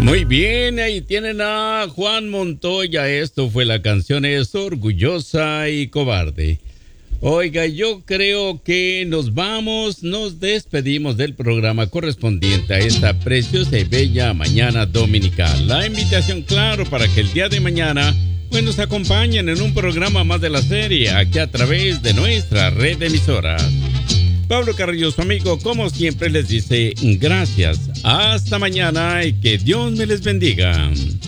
Muy bien, ahí tienen a Juan Montoya. Esto fue la canción Es Orgullosa y Cobarde. Oiga, yo creo que nos despedimos del programa correspondiente a esta preciosa y bella mañana dominical. La invitación, claro, para que el día de mañana pues nos acompañen en un programa más de la serie, aquí a través de nuestra red de emisoras. Pablo Carrillo, su amigo, como siempre les dice gracias. Hasta mañana y que Dios me les bendiga.